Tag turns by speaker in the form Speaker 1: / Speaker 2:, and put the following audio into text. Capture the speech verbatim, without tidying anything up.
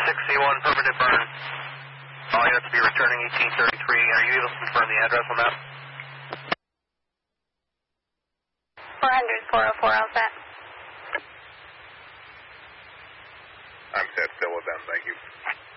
Speaker 1: six C one, permanent burn. All units to be returning eighteen thirty-three. Are you able to confirm the address on that?
Speaker 2: four hundred, four oh four, how's that?
Speaker 3: I'm set still with them, thank you.